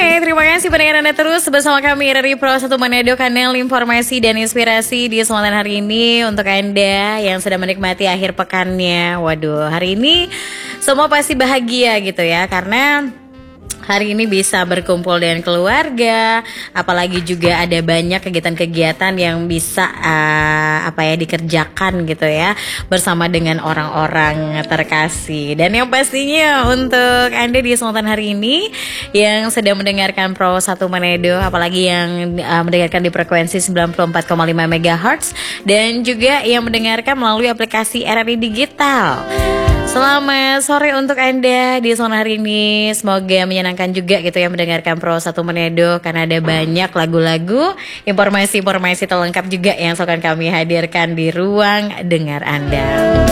terima kasih pendengar Anda terus bersama kami dari Pro 1 Manado, kanal informasi dan inspirasi di kesempatan hari ini. Untuk Anda yang sedang menikmati akhir pekannya, waduh, hari ini semua pasti bahagia gitu ya, karena hari ini bisa berkumpul dengan keluarga, apalagi juga ada banyak kegiatan-kegiatan yang bisa dikerjakan gitu ya bersama dengan orang-orang terkasih. Dan yang pastinya untuk Anda di kesempatan hari ini yang sedang mendengarkan Pro 1 Manado, apalagi yang mendengarkan di frekuensi 94,5 MHz dan juga yang mendengarkan melalui aplikasi RRI Digital. Selamat sore untuk Anda di zona hari ini. Semoga menyenangkan juga gitu ya mendengarkan Pro 1 Manado, karena ada banyak lagu-lagu, informasi-informasi terlengkap juga yang akan kami hadirkan di ruang dengar Anda.